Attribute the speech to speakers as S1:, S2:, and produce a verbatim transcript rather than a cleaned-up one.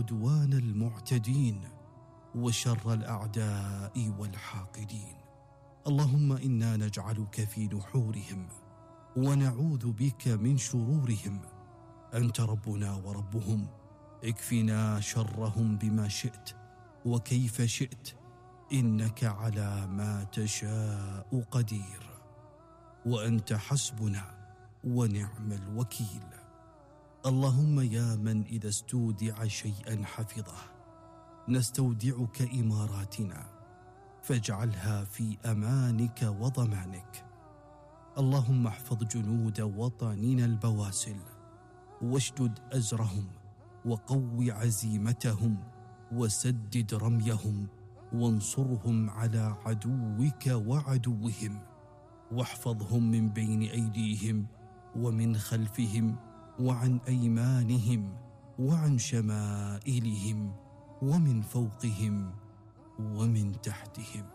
S1: وعدوان المعتدين وشر الأعداء والحاقدين. اللهم إنا نجعلك في نحورهم ونعوذ بك من شرورهم. أنت ربنا وربهم، اكفنا شرهم بما شئت وكيف شئت، إنك على ما تشاء قدير، وأنت حسبنا ونعم الوكيل. اللهم يا من إذا استودع شيئا حفظه، نستودعك إماراتنا فاجعلها في أمانك وضمانك. اللهم احفظ جنود وطننا البواسل، واشدد أزرهم، وقو عزيمتهم، وسدد رميهم، وانصرهم على عدوك وعدوهم، واحفظهم من بين أيديهم ومن خلفهم وعن أيمانهم وعن شمائلهم ومن فوقهم ومن تحتهم.